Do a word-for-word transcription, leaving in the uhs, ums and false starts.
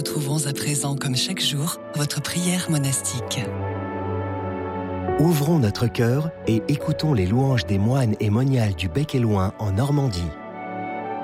retrouvons à présent, comme chaque jour, votre prière monastique. Ouvrons notre cœur et écoutons les louanges des moines et moniales du Bec et Loing en Normandie.